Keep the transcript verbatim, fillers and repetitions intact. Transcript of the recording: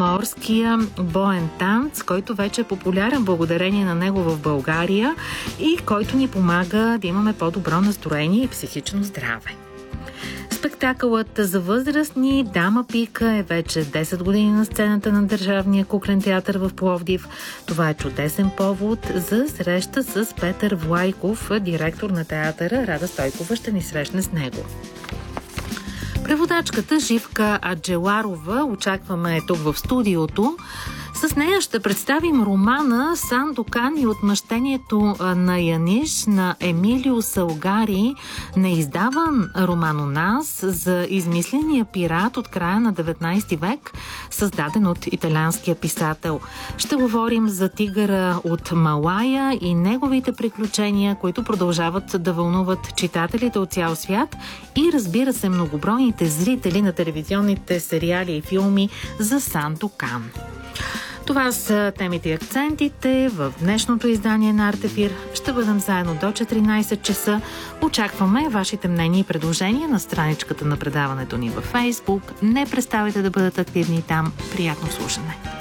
морския боен танц, който вече е популярен благодарение на него в България и който ни помага да имаме по-добро настроение и психично здраве. Спектакълът за възрастни Дама Пика е вече десет години на сцената на Държавния куклен театър в Пловдив. Това е чудесен повод за среща с Петър Влайков, директор на театъра. Рада Стойкова ще ни срещне с него. Преводачката Живка Аджеларова очакваме тук в студиото. С нея ще представим романа Сандокан и отмъщението на Яниш на Емилио Салгари, неиздаван роман у нас за измисления пират от края на деветнайсети век, създаден от италианския писател. Ще говорим за тигъра от Малая и неговите приключения, които продължават да вълнуват читателите от цял свят и, разбира се, многобройните зрители на телевизионните сериали и филми за Сандокан. Това са темите и акцентите в днешното издание на Артефир. Ще бъдем заедно до четиринайсет часа. Очакваме вашите мнения и предложения на страничката на предаването ни във Фейсбук. Не преставайте да бъдете активни там. Приятно слушане!